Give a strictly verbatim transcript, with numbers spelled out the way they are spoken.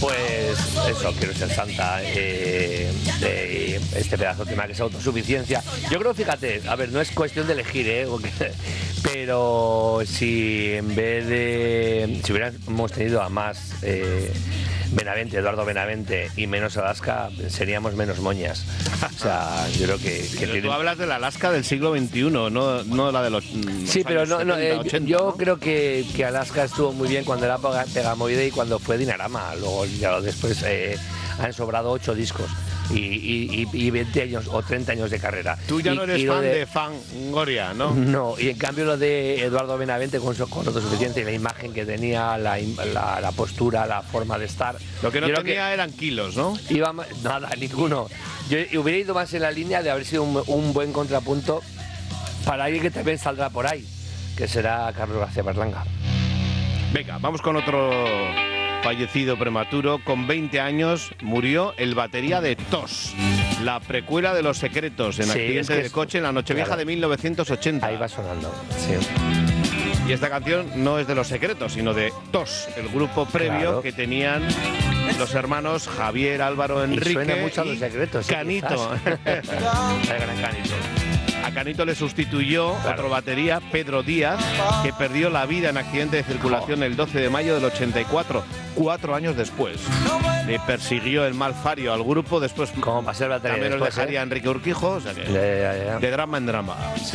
Pues eso, quiero ser santa, eh, de este pedazo tema que es autosuficiencia. Yo creo, fíjate, a ver, no es cuestión de elegir, ¿eh? Pero si en vez de, si hubiéramos tenido a más eh, Benavente, Eduardo Benavente y menos Alaska, seríamos menos moñas. O sea, yo creo que... que pero tienen... tú hablas de la Alaska del siglo veintiuno, no, no la de los... Sí, pero no, no, eh, ochenta, yo ¿no? creo que, que Alaska estuvo muy bien cuando era Pegamoide y cuando fue Dinarama. Luego ya después eh, han sobrado ocho discos y, y, y veinte años o treinta años de carrera. Tú ya y, no eres fan de, de Fangoria, ¿no? No, y en cambio lo de Eduardo Benavente con su con autosuficiente y la imagen que tenía, la, la, la postura, la forma de estar. Lo que no yo tenía que eran kilos, ¿no? Iba, nada, ninguno. Yo hubiera ido más en la línea de haber sido un, un buen contrapunto para alguien que también saldrá por ahí, que será Carlos García Berlanga. Venga, vamos con otro fallecido prematuro. Con veinte años murió el batería de T O S, la precuela de Los Secretos, en Sí, accidente es que del es- coche en la Nochevieja claro. de mil novecientos ochenta. Ahí va sonando, sí. Y esta canción no es de Los Secretos, sino de T O S, el grupo previo Claro. que tenían los hermanos Javier, Álvaro, Enrique Y suena mucho a y Los Secretos, ¿eh? Canito. El gran Canito. A Canito le sustituyó Claro. otro batería, Pedro Díaz, que perdió la vida en accidente de circulación el doce de mayo del ochenta y cuatro, cuatro años después. Le persiguió el mal fario al grupo, después Como para ser batería también nos después, dejaría ¿eh? Enrique Urquijo, o sea que Ya, ya, ya. de drama en drama.